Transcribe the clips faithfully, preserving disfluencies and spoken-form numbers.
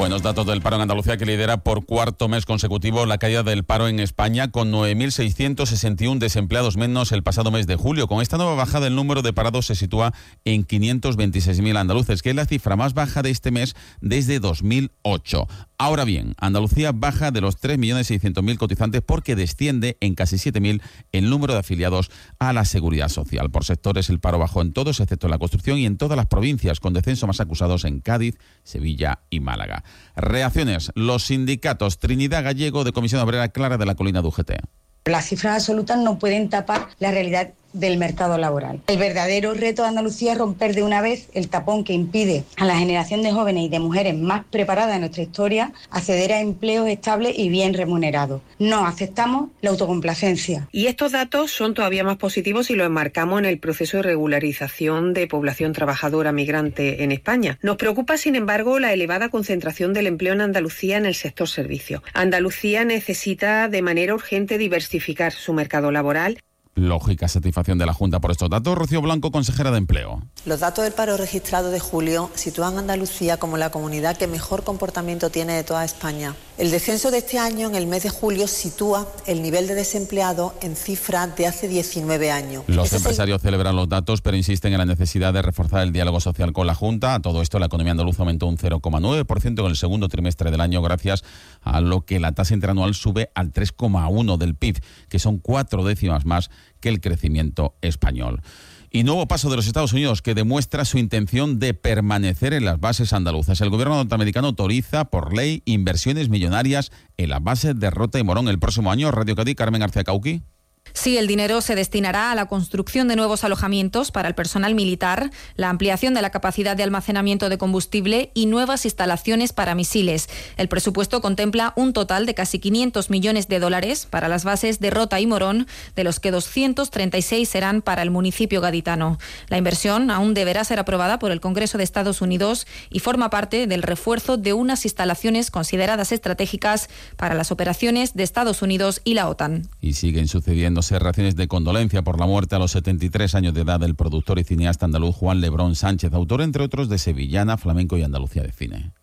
Buenos datos del paro en Andalucía, que lidera por cuarto mes consecutivo la caída del paro en España, con nueve mil seiscientos sesenta y uno desempleados menos el pasado mes de julio. Con esta nueva bajada, el número de parados se sitúa en quinientos veintiséis mil andaluces, que es la cifra más baja de este mes desde dos mil ocho. Ahora bien, Andalucía baja de los tres millones seiscientos mil cotizantes porque desciende en casi siete mil el número de afiliados a la Seguridad Social. Por sectores, el paro bajó en todos, excepto en la construcción y en todas las provincias, con descenso más acusados en Cádiz, Sevilla y Málaga. Reacciones. Los sindicatos. Trinidad Gallego, de Comisión Obrera Clara de la Colina de U G T. Las cifras absolutas no pueden tapar la realidad del mercado laboral. El verdadero reto de Andalucía es romper de una vez el tapón que impide a la generación de jóvenes y de mujeres más preparadas de nuestra historia acceder a empleos estables y bien remunerados. No aceptamos la autocomplacencia. Y estos datos son todavía más positivos si lo enmarcamos en el proceso de regularización de población trabajadora migrante en España. Nos preocupa, sin embargo, la elevada concentración del empleo en Andalucía en el sector servicios. Andalucía necesita de manera urgente diversificar su mercado laboral. Lógica satisfacción de la Junta por estos datos. Rocío Blanco, consejera de Empleo. Los datos del paro registrado de julio sitúan a Andalucía como la comunidad que mejor comportamiento tiene de toda España. El descenso de este año, en el mes de julio, sitúa el nivel de desempleado en cifras de hace diecinueve años. Los Ese empresarios el... celebran los datos, pero insisten en la necesidad de reforzar el diálogo social con la Junta. A todo esto, la economía andaluza aumentó un cero coma nueve por ciento en el segundo trimestre del año, gracias a lo que la tasa interanual sube al tres coma uno del P I B, que son cuatro décimas más que el crecimiento español. Y nuevo paso de los Estados Unidos, que demuestra su intención de permanecer en las bases andaluzas. El gobierno norteamericano autoriza por ley inversiones millonarias en las bases de Rota y Morón el próximo año. Radio Cádiz, Carmen García Cauqui. Sí, el dinero se destinará a la construcción de nuevos alojamientos para el personal militar, la ampliación de la capacidad de almacenamiento de combustible y nuevas instalaciones para misiles. El presupuesto contempla un total de casi quinientos millones de dólares para las bases de Rota y Morón, de los que doscientos treinta y seis serán para el municipio gaditano. La inversión aún deberá ser aprobada por el Congreso de Estados Unidos y forma parte del refuerzo de unas instalaciones consideradas estratégicas para las operaciones de Estados Unidos y la OTAN. Y siguen sucediendo reacciones de condolencia por la muerte a los setenta y tres años de edad del productor y cineasta andaluz Juan Lebrón Sánchez, autor, entre otros, de Sevillana, Flamenco y Andalucía de cine.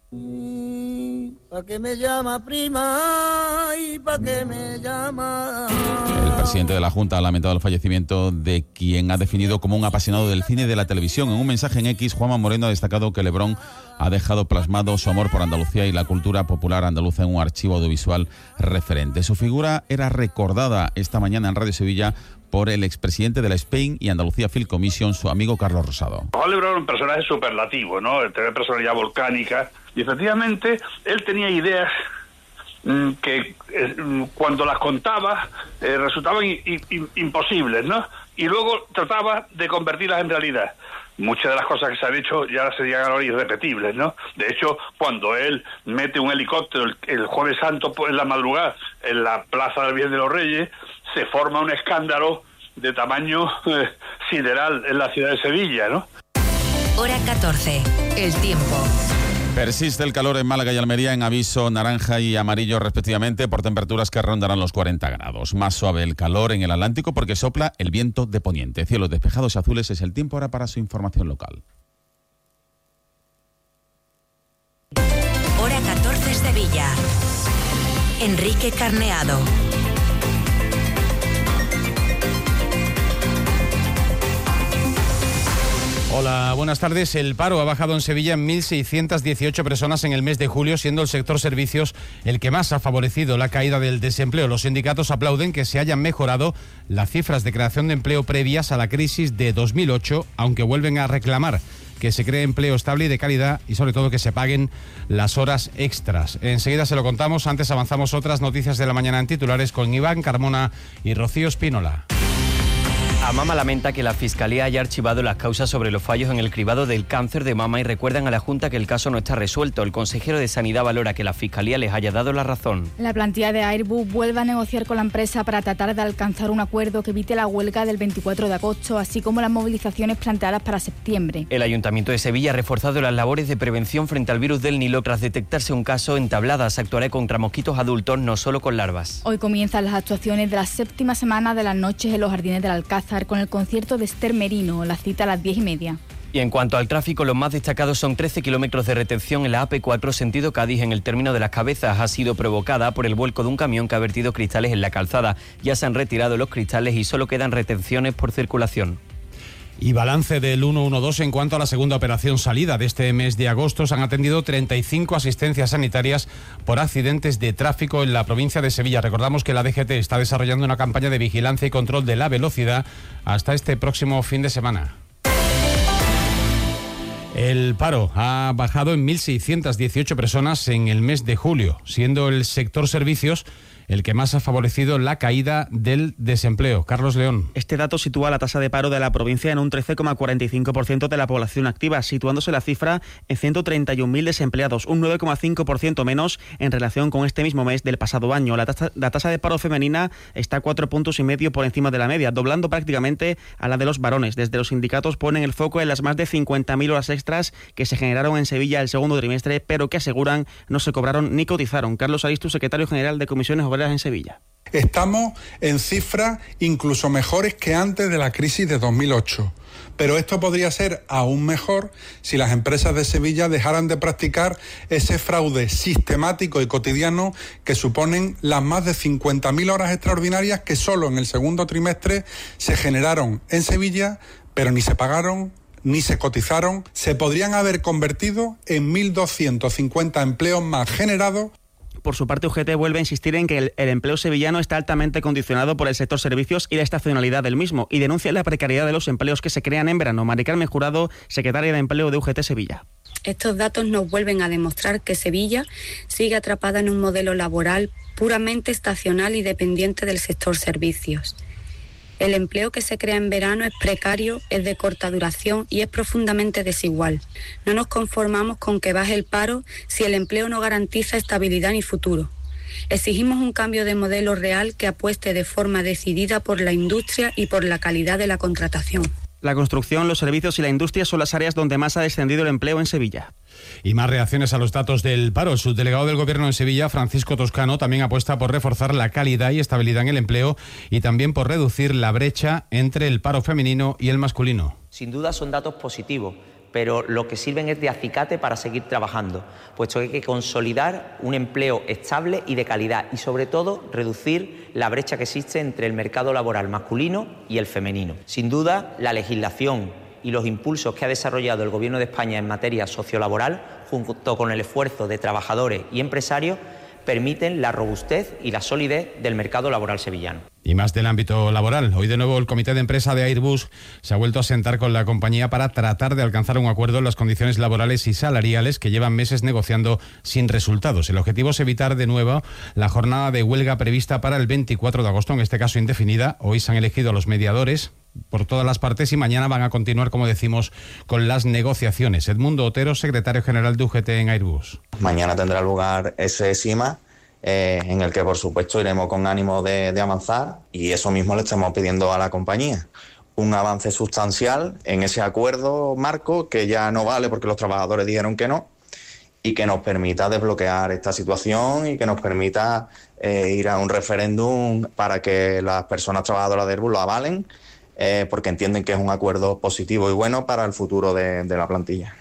¿Pa' qué me llama prima? ¿Y pa' qué me llama? El presidente de la Junta ha lamentado el fallecimiento de quien ha definido como un apasionado del cine y de la televisión. En un mensaje en X, Juanma Moreno ha destacado que Lebrón ha dejado plasmado su amor por Andalucía y la cultura popular andaluza en un archivo audiovisual referente. Su figura era recordada esta mañana en Radio Sevilla por el expresidente de la Spain y Andalucía Film Commission, su amigo Carlos Rosado. Juan Lebrón era un personaje superlativo, ¿no? Tenía personalidad volcánica y efectivamente él tenía ideas mmm, que eh, cuando las contaba eh, resultaban i- i- imposibles, ¿no? Y luego trataba de convertirlas en realidad. Muchas de las cosas que se han hecho ya serían ahora irrepetibles, ¿no? De hecho, cuando él mete un helicóptero el, el Jueves Santo en la madrugada en la Plaza del Bien de los Reyes, se forma un escándalo de tamaño eh, sideral en la ciudad de Sevilla, ¿no? Hora catorce, el tiempo. Persiste el calor en Málaga y Almería en aviso naranja y amarillo respectivamente por temperaturas que rondarán los cuarenta grados. Más suave el calor en el Atlántico porque sopla el viento de poniente. Cielos despejados azules es el tiempo ahora para su información local. Hora catorce, Sevilla. Enrique Carneado. Hola, buenas tardes. El paro ha bajado en Sevilla en mil seiscientas dieciocho personas en el mes de julio, siendo el sector servicios el que más ha favorecido la caída del desempleo. Los sindicatos aplauden que se hayan mejorado las cifras de creación de empleo previas a la crisis de dos mil ocho, aunque vuelven a reclamar que se cree empleo estable y de calidad y sobre todo que se paguen las horas extras. Enseguida se lo contamos, antes avanzamos otras noticias de la mañana en titulares con Iván Carmona y Rocío Espínola. AMAMA lamenta que la Fiscalía haya archivado las causas sobre los fallos en el cribado del cáncer de mama y recuerdan a la Junta que el caso no está resuelto. El consejero de Sanidad valora que la Fiscalía les haya dado la razón. La plantilla de Airbus vuelve a negociar con la empresa para tratar de alcanzar un acuerdo que evite la huelga del veinticuatro de agosto, así como las movilizaciones planteadas para septiembre. El Ayuntamiento de Sevilla ha reforzado las labores de prevención frente al virus del Nilo tras detectarse un caso en Tablada. Se actuará contra mosquitos adultos, no solo con larvas. Hoy comienzan las actuaciones de la séptima semana de las noches en los Jardines del Alcázar con el concierto de Esther Merino, la cita a las diez y media. Y en cuanto al tráfico, los más destacados son trece kilómetros de retención en la A P cuatro sentido Cádiz en el término de Las Cabezas. Ha sido provocada por el vuelco de un camión que ha vertido cristales en la calzada. Ya se han retirado los cristales y solo quedan retenciones por circulación. Y balance del ciento doce en cuanto a la segunda operación salida de este mes de agosto. Se han atendido treinta y cinco asistencias sanitarias por accidentes de tráfico en la provincia de Sevilla. Recordamos que la D G T está desarrollando una campaña de vigilancia y control de la velocidad hasta este próximo fin de semana. El paro ha bajado en mil seiscientas dieciocho personas en el mes de julio, siendo el sector servicios el que más ha favorecido la caída del desempleo. Carlos León. Este dato sitúa la tasa de paro de la provincia en un trece coma cuarenta y cinco por ciento de la población activa, situándose la cifra en ciento treinta y un mil desempleados, un nueve coma cinco por ciento menos en relación con este mismo mes del pasado año. La tasa, la tasa de paro femenina está cuatro puntos y medio por encima de la media, doblando prácticamente a la de los varones. Desde los sindicatos ponen el foco en las más de cincuenta mil horas extras que se generaron en Sevilla el segundo trimestre, pero que aseguran no se cobraron ni cotizaron. Carlos Aristus, secretario general de Comisiones Obreras en Sevilla. Estamos en cifras incluso mejores que antes de la crisis de dos mil ocho, pero esto podría ser aún mejor si las empresas de Sevilla dejaran de practicar ese fraude sistemático y cotidiano que suponen las más de cincuenta mil horas extraordinarias que solo en el segundo trimestre se generaron en Sevilla, pero ni se pagaron ni se cotizaron. Se podrían haber convertido en mil doscientos cincuenta empleos más generados. Por su parte, U G T vuelve a insistir en que el, el empleo sevillano está altamente condicionado por el sector servicios y la estacionalidad del mismo, y denuncia la precariedad de los empleos que se crean en verano. Mari Carmen Jurado, secretaria de Empleo de U G T Sevilla. Estos datos nos vuelven a demostrar que Sevilla sigue atrapada en un modelo laboral puramente estacional y dependiente del sector servicios. El empleo que se crea en verano es precario, es de corta duración y es profundamente desigual. No nos conformamos con que baje el paro si el empleo no garantiza estabilidad ni futuro. Exigimos un cambio de modelo real que apueste de forma decidida por la industria y por la calidad de la contratación. La construcción, los servicios y la industria son las áreas donde más ha descendido el empleo en Sevilla. Y más reacciones a los datos del paro. El subdelegado del Gobierno en Sevilla, Francisco Toscano, también apuesta por reforzar la calidad y estabilidad en el empleo y también por reducir la brecha entre el paro femenino y el masculino. Sin duda son datos positivos, pero lo que sirven es de acicate para seguir trabajando, puesto que hay que consolidar un empleo estable y de calidad y, sobre todo, reducir la brecha que existe entre el mercado laboral masculino y el femenino. Sin duda, la legislación y los impulsos que ha desarrollado el Gobierno de España en materia sociolaboral, junto con el esfuerzo de trabajadores y empresarios, permiten la robustez y la solidez del mercado laboral sevillano. Y más del ámbito laboral. Hoy de nuevo el comité de empresa de Airbus se ha vuelto a sentar con la compañía para tratar de alcanzar un acuerdo en las condiciones laborales y salariales que llevan meses negociando sin resultados. El objetivo es evitar de nuevo la jornada de huelga prevista para el veinticuatro de agosto, en este caso indefinida. Hoy se han elegido a los mediadores por todas las partes y mañana van a continuar, como decimos, con las negociaciones. Edmundo Otero, secretario general de U G T en Airbus. Mañana tendrá lugar ese SIMA, eh, en el que por supuesto iremos con ánimo de, de avanzar, y eso mismo le estamos pidiendo a la compañía. Un avance sustancial en ese acuerdo marco que ya no vale porque los trabajadores dijeron que no, y que nos permita desbloquear esta situación y que nos permita eh, ir a un referéndum para que las personas trabajadoras de Airbus lo avalen, eh, porque entienden que es un acuerdo positivo y bueno para el futuro de, de la plantilla.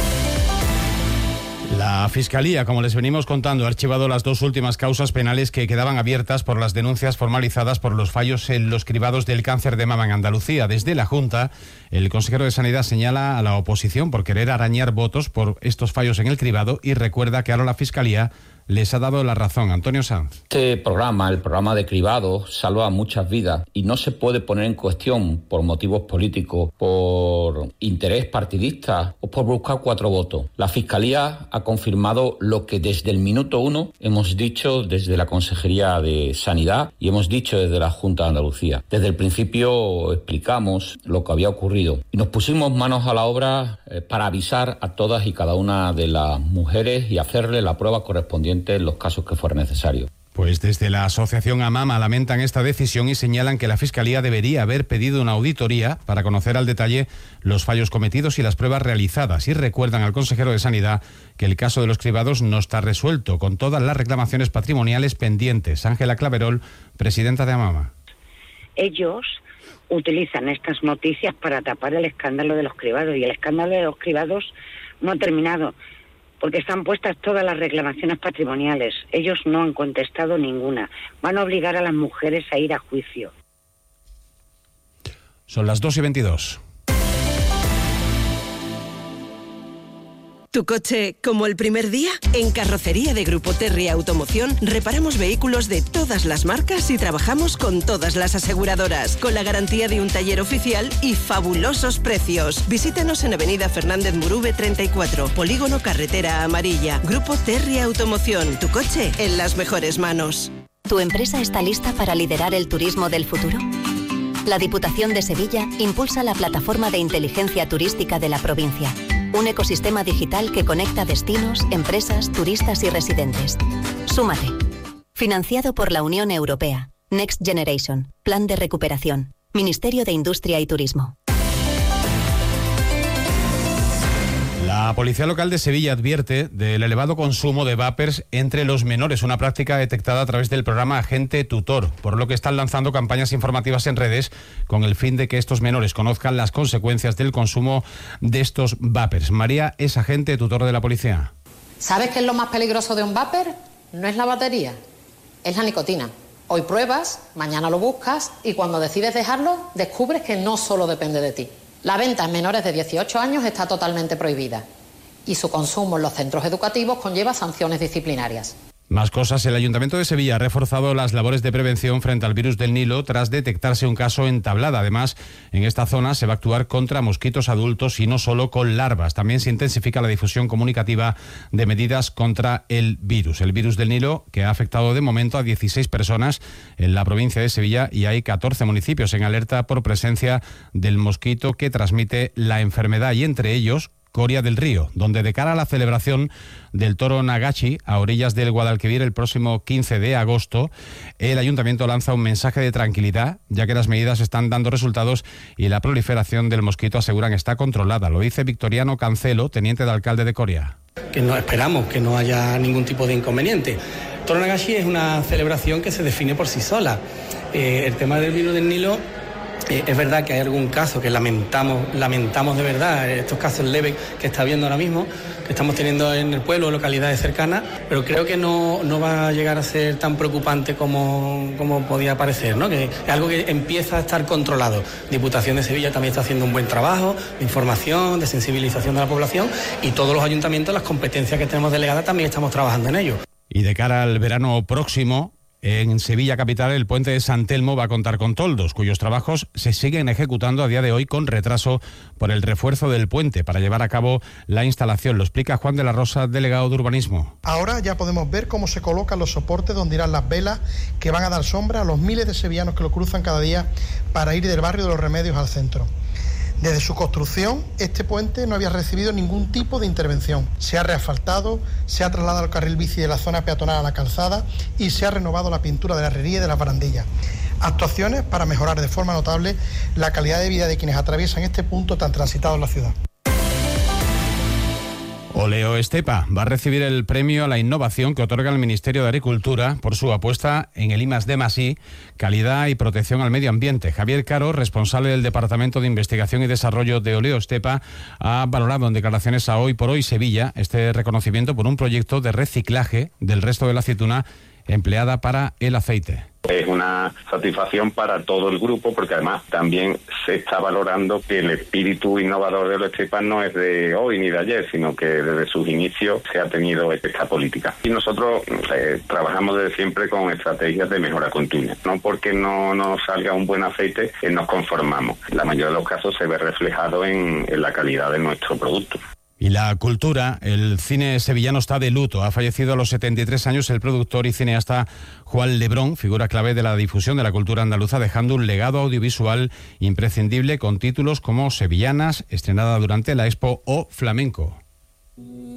La Fiscalía, como les venimos contando, ha archivado las dos últimas causas penales que quedaban abiertas por las denuncias formalizadas por los fallos en los cribados del cáncer de mama en Andalucía. Desde la Junta, el consejero de Sanidad señala a la oposición por querer arañar votos por estos fallos en el cribado y recuerda que ahora la Fiscalía les ha dado la razón. Antonio Sanz. Este programa, el programa de cribado, salva muchas vidas y no se puede poner en cuestión por motivos políticos, por interés partidista o por buscar cuatro votos. La Fiscalía ha confirmado lo que desde el minuto uno hemos dicho desde la Consejería de Sanidad y hemos dicho desde la Junta de Andalucía. Desde el principio explicamos lo que había ocurrido y nos pusimos manos a la obra eh, para avisar a todas y cada una de las mujeres y hacerle la prueba correspondiente en los casos que fuera necesario. Pues desde la asociación AMAMA lamentan esta decisión y señalan que la Fiscalía debería haber pedido una auditoría para conocer al detalle los fallos cometidos y las pruebas realizadas, y recuerdan al consejero de Sanidad que el caso de los cribados no está resuelto, con todas las reclamaciones patrimoniales pendientes. Ángela Claverol, presidenta de AMAMA. Ellos utilizan estas noticias para tapar el escándalo de los cribados, y el escándalo de los cribados no ha terminado, porque están puestas todas las reclamaciones patrimoniales. Ellos no han contestado ninguna. Van a obligar a las mujeres a ir a juicio. Son las dos y veintidós. ¿Tu coche como el primer día? En Carrocería de Grupo Terry Automoción reparamos vehículos de todas las marcas y trabajamos con todas las aseguradoras, con la garantía de un taller oficial y fabulosos precios. Visítanos en Avenida Fernández Murube treinta y cuatro, Polígono Carretera Amarilla. Grupo Terry Automoción, tu coche en las mejores manos. ¿Tu empresa está lista para liderar el turismo del futuro? La Diputación de Sevilla impulsa la plataforma de inteligencia turística de la provincia. Un ecosistema digital que conecta destinos, empresas, turistas y residentes. Súmate. Financiado por la Unión Europea. Next Generation. Plan de recuperación. Ministerio de Industria y Turismo. La Policía Local de Sevilla advierte del elevado consumo de vapers entre los menores, una práctica detectada a través del programa Agente Tutor, por lo que están lanzando campañas informativas en redes con el fin de que estos menores conozcan las consecuencias del consumo de estos vapers. María es agente tutor de la policía. ¿Sabes qué es lo más peligroso de un vapor? No es la batería, es la nicotina. Hoy pruebas, mañana lo buscas y cuando decides dejarlo, descubres que no solo depende de ti. La venta en menores de dieciocho años está totalmente prohibida y su consumo en los centros educativos conlleva sanciones disciplinarias. Más cosas. El Ayuntamiento de Sevilla ha reforzado las labores de prevención frente al virus del Nilo tras detectarse un caso en Tablada. Además, en esta zona se va a actuar contra mosquitos adultos y no solo con larvas. También se intensifica la difusión comunicativa de medidas contra el virus. El virus del Nilo, que ha afectado de momento a dieciséis personas en la provincia de Sevilla, y hay catorce municipios en alerta por presencia del mosquito que transmite la enfermedad, y entre ellos Coria del Río, donde de cara a la celebración del Toro Nagashi a orillas del Guadalquivir el próximo quince de agosto, el Ayuntamiento lanza un mensaje de tranquilidad, ya que las medidas están dando resultados y la proliferación del mosquito, aseguran, está controlada. Lo dice Victoriano Cancelo, teniente de alcalde de Coria. Que no esperamos que no haya ningún tipo de inconveniente. Toro Nagashi es una celebración que se define por sí sola. Eh, el tema del virus del Nilo, Eh, es verdad que hay algún caso que lamentamos, lamentamos de verdad, estos casos leves que está habiendo ahora mismo, que estamos teniendo en el pueblo, localidades cercanas, pero creo que no, no va a llegar a ser tan preocupante como, como podía parecer, ¿no? Que es algo que empieza a estar controlado. Diputación de Sevilla también está haciendo un buen trabajo de información, de sensibilización de la población, y todos los ayuntamientos, las competencias que tenemos delegadas, también estamos trabajando en ello. Y de cara al verano próximo, en Sevilla capital, el puente de San Telmo va a contar con toldos, cuyos trabajos se siguen ejecutando a día de hoy con retraso por el refuerzo del puente para llevar a cabo la instalación. Lo explica Juan de la Rosa, delegado de urbanismo. Ahora ya podemos ver cómo se colocan los soportes donde irán las velas que van a dar sombra a los miles de sevillanos que lo cruzan cada día para ir del barrio de Los Remedios al centro. Desde su construcción, este puente no había recibido ningún tipo de intervención. Se ha reasfaltado, se ha trasladado el carril bici de la zona peatonal a la calzada y se ha renovado la pintura de la herrería y de las barandillas. Actuaciones para mejorar de forma notable la calidad de vida de quienes atraviesan este punto tan transitado en la ciudad. Oleo Estepa va a recibir el premio a la innovación que otorga el Ministerio de Agricultura por su apuesta en el I más D más I, calidad y protección al medio ambiente. Javier Caro, responsable del Departamento de Investigación y Desarrollo de Oleo Estepa, ha valorado en declaraciones a Hoy por Hoy Sevilla este reconocimiento por un proyecto de reciclaje del resto de la aceituna empleada para el aceite. Es una satisfacción para todo el grupo, porque además también se está valorando que el espíritu innovador de Oleo Estepa no es de hoy ni de ayer, sino que desde sus inicios se ha tenido esta política. Y nosotros eh, trabajamos desde siempre con estrategias de mejora continua. No porque no nos salga un buen aceite, eh, nos conformamos. La mayoría de los casos se ve reflejado en, en la calidad de nuestro producto. Y la cultura, el cine sevillano está de luto. Ha fallecido a los setenta y tres años el productor y cineasta Juan Lebrón, figura clave de la difusión de la cultura andaluza, dejando un legado audiovisual imprescindible con títulos como Sevillanas, estrenada durante la Expo, o Flamenco.